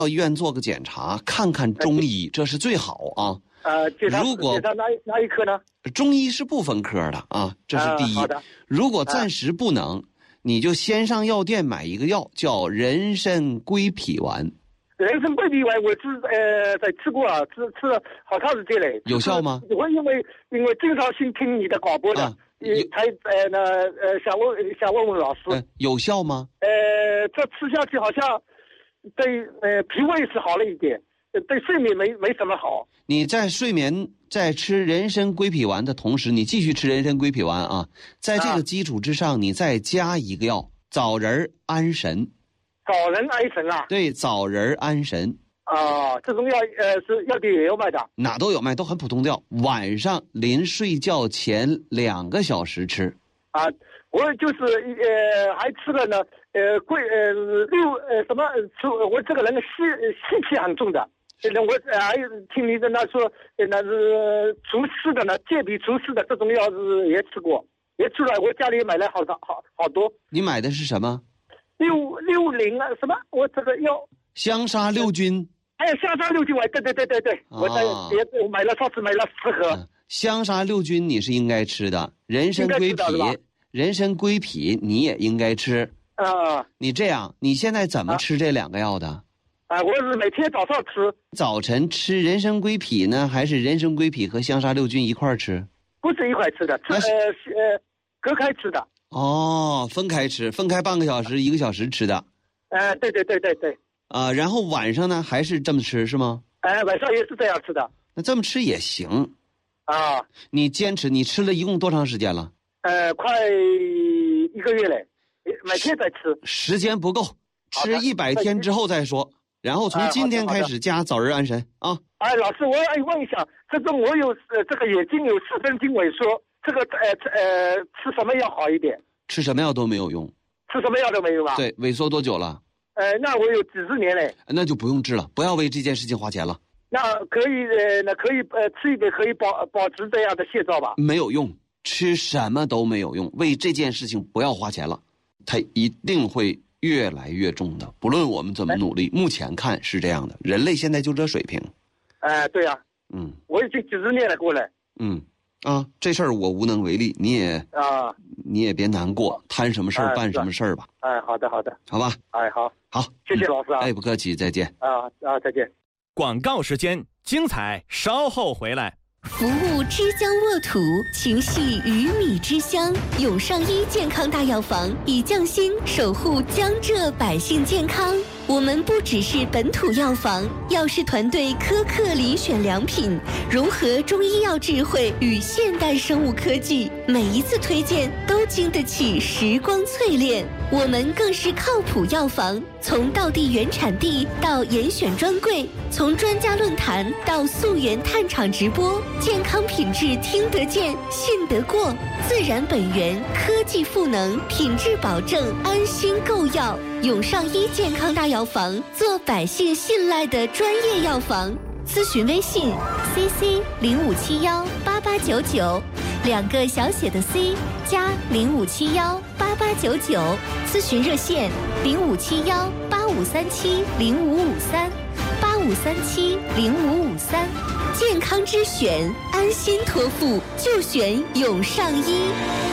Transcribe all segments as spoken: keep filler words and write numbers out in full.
到医院做个检查，看看中医，这是最好啊。 呃， 如果哪哪一科呢？ 中医是不分科的啊，这是第一。 呃、好的。 如果暂时不能，呃、你就先上药店买一个药，叫人参归脾丸。 人参归脾丸我吃呃在吃过啊，吃吃了好长时间嘞。 有效吗？ 我因为因为经常性听你的广播的，啊、才呃呢呃想问想问问老师、 呃，有效吗？ 呃，这吃下去好像对呃脾胃是好了一点。对睡眠没没什么好。 你在睡眠在吃人参归脾丸的同时，你继续吃人参归脾丸啊，在这个基础之上，啊、你再加一个药枣仁安神。 枣仁安神啊？ 对，枣仁安神。 啊，这种药呃是药店也有卖的。 哪都有卖，都很普通药。晚上临睡觉前两个小时吃。 啊，我就是呃还吃了呢，呃贵呃六呃什么吃我这个人吸吸气很重的。我还听你的那说，那是除湿的呢，健脾除湿的这种药是也吃过，也出来，我家里买了好多好好多。 你买的是什么？ 六六零啊，什么？我这个药香砂六菌。 哎，香砂六菌丸，对对对对对，啊、我在也我买了，上次买了十盒。 嗯、香砂六菌你是应该吃的，人参归脾，人参归脾你也应该吃。 啊， 你这样，你现在怎么吃这两个药的？ 啊啊，我是每天早上吃。 早晨吃人参归脾呢，还是人参归脾和香砂六菌一块吃？ 不是一块吃的，吃呃呃隔开吃的。 哦，分开吃，分开半个小时、一个小时吃的。 呃，对对对对对。 啊、呃，然后晚上呢，还是这么吃是吗？ 哎、呃，晚上也是这样吃的。 那这么吃也行。 啊。 你坚持，你吃了一共多长时间了？ 呃，快一个月嘞，每天在吃。 时间不够，吃一百天之后再说。然后从今天开始加枣仁安神啊！ 哎，老师，我要问一下，这种我有呃这个眼睛有视神经萎缩，这个呃呃吃什么药好一点？ 吃什么药都没有用。 吃什么药都没有吧？ 对，萎缩多久了？ 呃，那我有几十年嘞。 那就不用治了，不要为这件事情花钱了。 那可以呃，那可以呃吃一点可以保保持这样的现状吧？ 没有用，吃什么都没有用，为这件事情不要花钱了，它一定会越来越重的，不论我们怎么努力，目前看是这样的，人类现在就这水平。 哎、呃，对呀、啊， 嗯， 我已经几十年了过来。 嗯，啊，这事儿我无能为力，你也啊， 你也别难过，摊什么事儿、哎、办什么事儿吧。 哎，好的好的， 好吧。 哎，好， 好， 谢谢老师啊。 哎，不客气，再见。 啊啊，再见。 广告时间，精彩稍后回来。 服务之江沃土，情系鱼米之乡。永上医健康大药房以匠心守护江浙百姓健康。我们不只是本土药房，药师团队苛刻遴选良品，融合中医药智慧与现代生物科技，每一次推荐都经得起时光淬炼。我们更是靠谱药房，从道地原产地到严选专柜，从专家论坛到溯源探厂直播，健康品质听得见、信得过，自然本源，科技赋能，品质保证，安心购药。永上医健康大药房，做百姓信赖的专业药房。咨询微信 C C 零五七幺八八九九，两个小写的 C 加零五七幺八八九九。咨询热线零五七幺八五三七零五五三八五三七零五五三。健康之选，安心托付，就选永上医。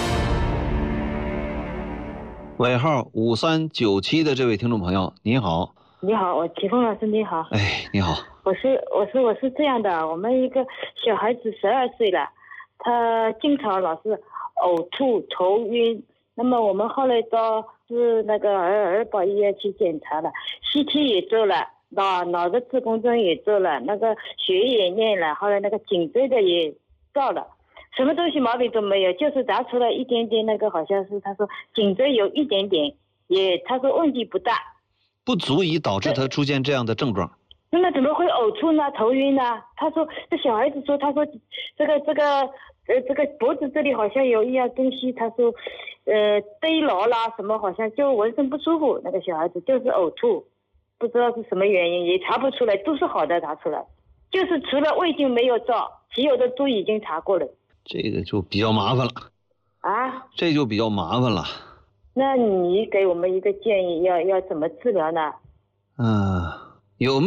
尾号五三九七的这位听众朋友，你好。 你好，我启峰老师，你好。 哎，你好。 我是我是我是这样的，我们一个小孩子十二岁了，他经常老是呕吐、头晕。那么我们后来到是那个儿儿保医院去检查了 ，C T 也做了，脑脑的磁共振也做了，那个血也验了，后来那个颈椎的也照了。什么东西毛病都没有，就是查出来一点点那个，好像是他说颈椎有一点点，也他说问题不大， 不足以导致他出现这样的症状。 那么怎么会呕吐呢？头晕呢？他说这小孩子说，他说这个这个呃这个脖子这里好像有一样东西，他说呃逮牢啦什么，好像就浑身不舒服。那个小孩子就是呕吐，不知道是什么原因，也查不出来，都是好的查出来，就是除了胃镜没有照，其有的都已经查过了。 这个就比较麻烦了啊， 这就比较麻烦了。 那你给我们一个建议，要要怎么治疗呢？ 嗯、呃， 有